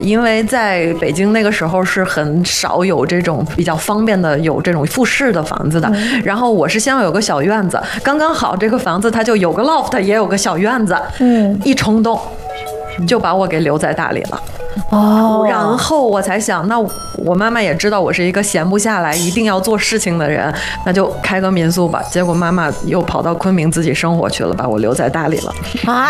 因为在北京那个时候是很少有这种比较方便的有这种复式的房子的，然后我是先要有个小院子，刚刚好这个房子它就有个 loft 也有个小院子，一冲动就把我给留在大理了。然后我才想，那我妈妈也知道我是一个闲不下来一定要做事情的人，那就开个民宿吧。结果妈妈又跑到昆明自己生活去了，把我留在大理了。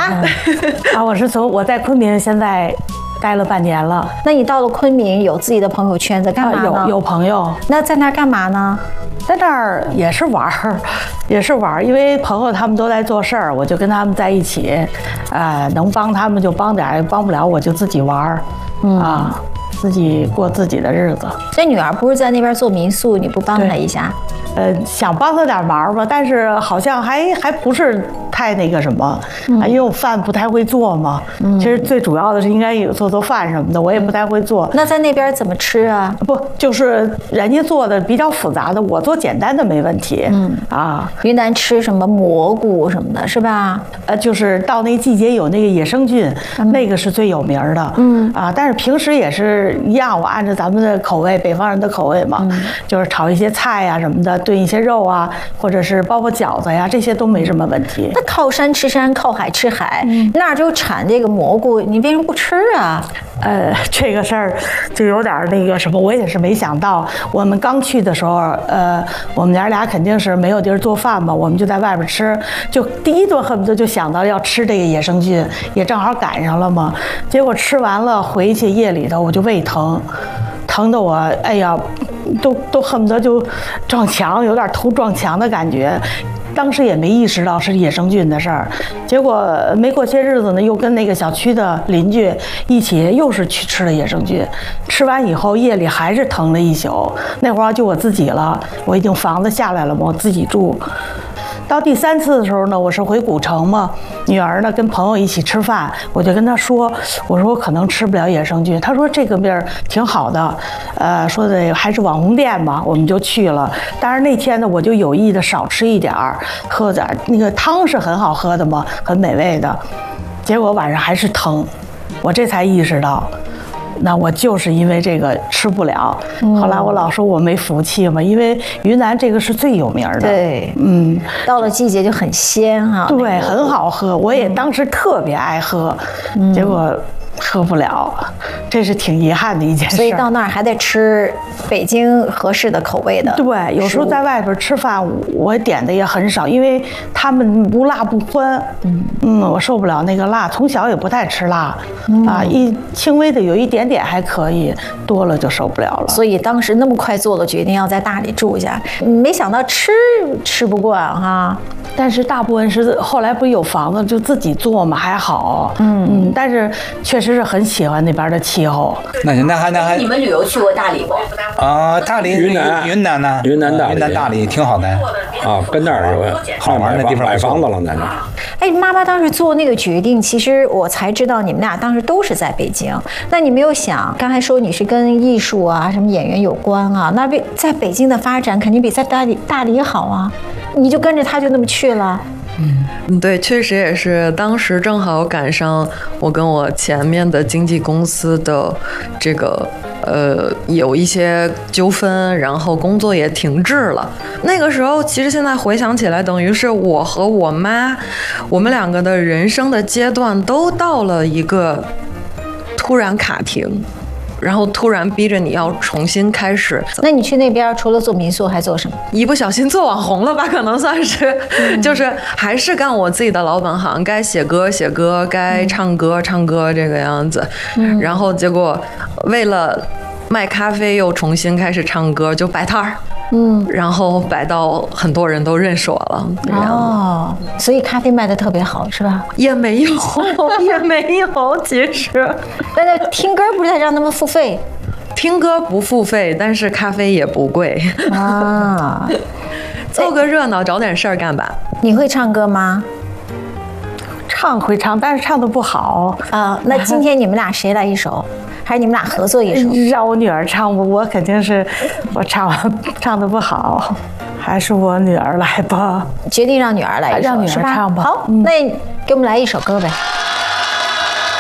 我在昆明现在待了半年了。 那你到了昆明有自己的朋友圈在干嘛呢？ 有朋友。 那在那儿干嘛呢？ 在那儿也是玩儿，因为朋友他们都在做事儿，我就跟他们在一起，能帮他们就帮点，帮不了我就自己玩儿，自己过自己的日子。 这女儿不是在那边做民宿，你不帮她一下？ 想帮她点忙吧，但是好像还不是太那个什么，因为我饭不太会做嘛。其实最主要的是应该有做饭什么的，我也不太会做。 那在那边怎么吃啊？ 不，就是人家做的比较复杂的，我做简单的没问题。 云南吃什么蘑菇什么的，是吧？ 就是到那季节有那个野生菌，那个是最有名的。但是平时也是一样，我按照咱们的口味，北方人的口味嘛，就是炒一些菜呀什么的。炖一些肉啊，或者是包饺子呀，这些都没什么问题。 那靠山吃山，靠海吃海，那儿就产这个蘑菇，你为什么不吃啊？ 这个事儿就有点那个什么，我也是没想到。我们刚去的时候，我们娘俩肯定是没有地儿做饭嘛，我们就在外边吃，就第一顿恨不得就想到要吃这个野生菌，也正好赶上了嘛。结果吃完了回去夜里头我就胃疼，疼得我哎呀。都恨不得就撞墙，有点头撞墙的感觉。当时也没意识到是野生菌的事儿，结果没过些日子呢，又跟那个小区的邻居一起又是去吃了野生菌。吃完以后夜里还是疼了一宿，那会儿就我自己了，我已经房子下来了嘛，我自己住。到第3次的时候呢，我是回古城嘛，女儿呢跟朋友一起吃饭，我就跟她说，我说我可能吃不了野生菌，她说这个地儿挺好的，说的还是网红店嘛，我们就去了。但是那天呢，我就有意的少吃一点儿，喝点那个汤是很好喝的嘛，很美味的，结果晚上还是疼，我这才意识到。那我就是因为这个吃不了，后来我老说我没福气嘛，因为云南这个是最有名的， 对，到了季节就很鲜哈， 对，很好喝，我也当时特别爱喝，结果喝不了，这是挺遗憾的一件事。 所以到那儿还得吃北京合适的口味的。 对，有时候在外边吃饭，我点的也很少，因为他们不辣不欢。我受不了那个辣，从小也不太吃辣，一轻微的有一点点还可以，多了就受不了了。 所以当时那么快做了决定要在大理住下，没想到吃不惯哈。 但是大部分是后来不是有房子就自己做嘛，还好。但是确实是很喜欢那边的气候。 那还你们旅游去过大理不？ 大理云南呢？ 云南大理挺好的跟那儿好玩的地方， 买房子了在那儿。 哎，妈妈当时做那个决定，其实我才知道你们俩当时都是在北京。那你没有想，刚才说你是跟艺术啊、什么演员有关啊，那在北京的发展肯定比在大理好啊，你就跟着他就那么去了。 对，确实也是，当时正好赶上我跟我前面的经纪公司的这个有一些纠纷，然后工作也停滞了。那个时候，其实现在回想起来，等于是我和我妈，我们两个的人生的阶段都到了一个突然卡停。然后突然逼着你要重新开始。 那你去那边除了做民宿还做什么？ 一不小心做网红了吧，可能算是，就是还是干我自己的老本行，该写歌写歌，该唱歌唱歌这个样子。然后结果为了卖咖啡又重新开始唱歌，就摆摊儿。然后摆到很多人都认识我了。 哦，所以咖啡卖的特别好，是吧？ 也没有，也没有，其实。 那听歌不是让他们付费？ 听歌不付费，但是咖啡也不贵啊。凑个热闹，找点事儿干吧。 你会唱歌吗？ 会唱，但是唱的不好啊。那今天你们俩谁来一首？还是你们俩合作一首？ 让我女儿唱，我肯定是我唱的不好，还是我女儿来吧。 决定让女儿来一首， 让女儿唱吧。 好，那给我们来一首歌呗。